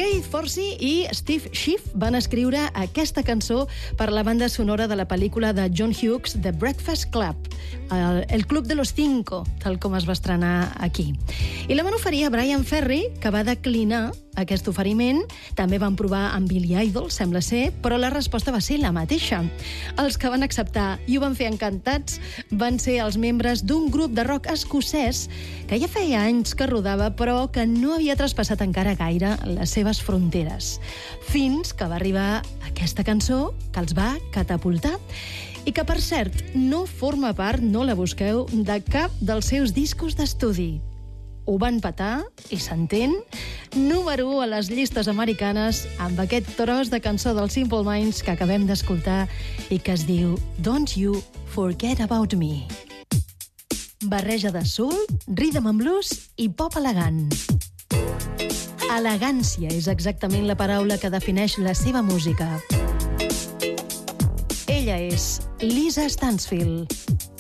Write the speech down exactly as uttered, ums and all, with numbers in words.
Keith Forsey i Steve Schiff van escriure aquesta cançó per la banda sonora de la pel·lícula de John Hughes, The Breakfast Club, el, el Club de los Cinco, tal com es va estrenar aquí. I la van oferir a Brian Ferry, que va declinar aquest oferiment. També van provar amb Billy Idol, sembla ser, però la resposta va ser la mateixa. Els que van acceptar i ho van fer encantats van ser els membres d'un grup de rock escocès que ja feia anys que rodava, però que no havia traspassat encara gaire les seves fronteres. Fins que va arribar aquesta cançó que els va catapultar i que, per cert, no forma part, no la busqueu, de cap dels seus discos d'estudi. Ho van petar, i s'entén, número u a les llistes americanes amb aquest tros de cançó dels Simple Minds que acabem d'escoltar i que es diu Don't You Forget About Me. Barreja de soul, rhythm and blues i pop elegant. Elegància és exactament la paraula que defineix la seva música. Ella és Lisa Stansfield.